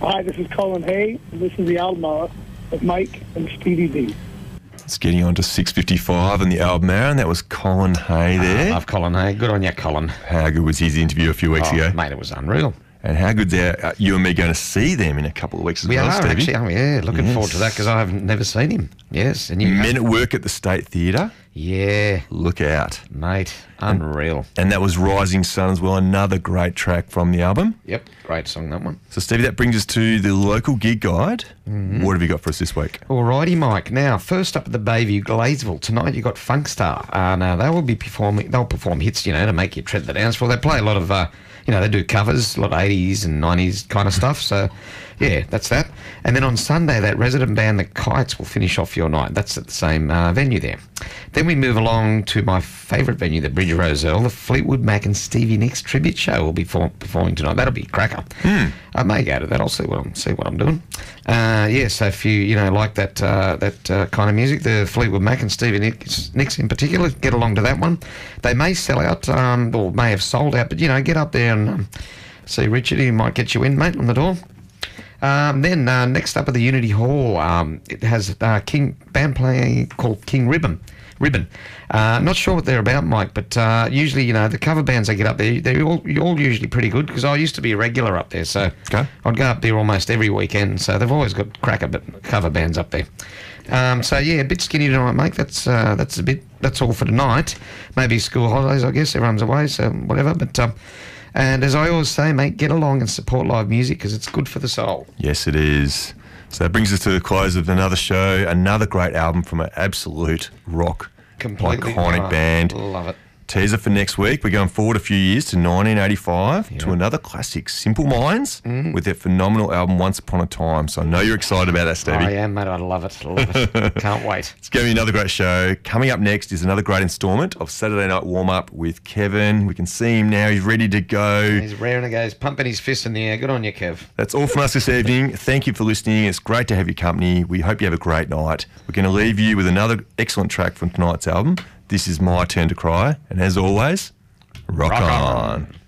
Hi, this is Colin Hay, and this is the Albemarle with Mike and Stevie B. It's getting on to 6:55 in the Albemarle, and that was Colin Hay there. I love Colin Hay. Good on you, Colin. How good was his interview a few weeks ago? Mate, it was unreal. And how good's you and me going to see them in a couple of weeks as well, Stevie? Actually, looking forward to that because I have never seen him. Yes. And Men at Work at the State Theatre. Yeah. Look out. Mate, unreal. And that was Rising Sun as well, another great track from the album. Yep, great song, that one. So, Stevie, that brings us to the local gig guide. What have you got for us this week? Alrighty, Mike. Now, first up at the Bayview, Gladesville. Tonight you got Funkstar. Now, they will be performing, they'll perform hits, to make you tread the dance floor. They play a lot of, they do covers, a lot of 80s and 90s kind of stuff. So, yeah, that's that. And then on Sunday, that resident band, the Kites, will finish off your night. That's at the same venue there. Then we move along to my favourite venue, the Bridge of Rozelle. The Fleetwood Mac and Stevie Nicks tribute show will be performing tonight. That'll be a cracker. I may go to that. I'll see what I'm doing. So if you like that kind of music, the Fleetwood Mac and Stevie Nicks in particular, get along to that one. They may sell out or may have sold out, but get up there and see Richard. He might get you in, mate, on the door. Then next up at the Unity Hall, it has a band playing called King Ribbon. Not sure what they're about, Mike, but usually, the cover bands they get up there, they're all usually pretty good because I used to be a regular up there, so I'd go up there almost every weekend. So they've always got cracker cover bands up there. A bit skinny tonight, mate. That's all for tonight. Maybe school holidays, I guess. Everyone's away, so whatever. But and as I always say, mate, get along and support live music because it's good for the soul. Yes, it is. So that brings us to the close of another show, another great album from an absolute rock, iconic band. Love it. Teaser for next week. We're going forward a few years to 1985 to another classic, Simple Minds, with their phenomenal album Once Upon a Time. So I know you're excited about that, Stevie. I am, mate. I love it. Can't wait. It's going to be another great show. Coming up next is another great instalment of Saturday Night Warm-Up with Kevin. We can see him now. He's ready to go. He's raring to go. He's pumping his fist in the air. Good on you, Kev. That's all from us this evening. Thank you for listening. It's great to have your company. We hope you have a great night. We're going to leave you with another excellent track from tonight's album. This is My Turn to Cry, and as always, rock on.